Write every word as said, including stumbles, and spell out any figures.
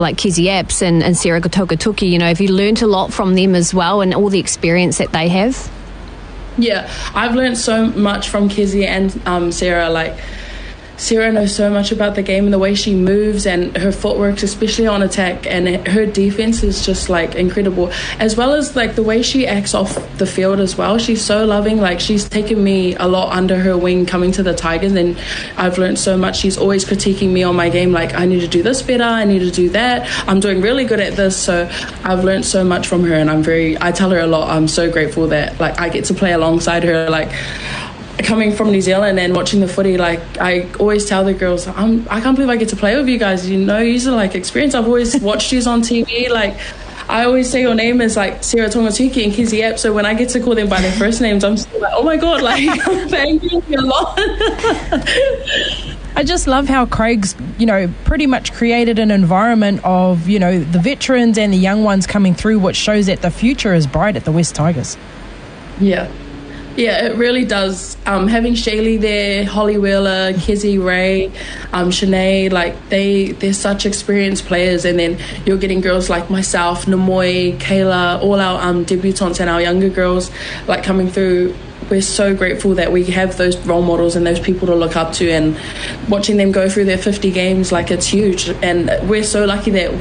like Kizzy Apps and, and Sarah Gotokatuki, you know, have you learnt a lot from them as well and all the experience that they have? Yeah, I've learned so much from Kizzy and um, Sarah. Like, Sarah knows so much about the game and the way she moves and her footwork, especially on attack, and her defense is just like incredible, as well as like the way she acts off the field as well. She's so loving. Like, she's taken me a lot under her wing coming to the Tigers, and I've learned so much. She's always critiquing me on my game, like, I need to do this better, I need to do that, I'm doing really good at this. So I've learned so much from her, and I'm very I tell her a lot. I'm so grateful that like I get to play alongside her. Like, coming from New Zealand and watching the footy, like, I always tell the girls, I'm, I can't believe I get to play with you guys. You know, you're like experienced. I've always watched you on T V. Like, I always say your name is like Sarah Tongatuki and Kizzy Apps. So when I get to call them by their first names, I'm still like, oh my God, like, I'm thanking you a lot. I just love how Craig's, you know, pretty much created an environment of, you know, the veterans and the young ones coming through, which shows that the future is bright at the West Tigers. Yeah. Yeah, it really does. Um, having Shaylee there, Holly Wheeler, Kizzy, Ray, um, Shanae, like they, they're such experienced players. And then you're getting girls like myself, Namoy, Kayla, all our um, debutantes and our younger girls like coming through. We're so grateful that we have those role models and those people to look up to, and watching them go through their fifty games, like, it's huge. And we're so lucky that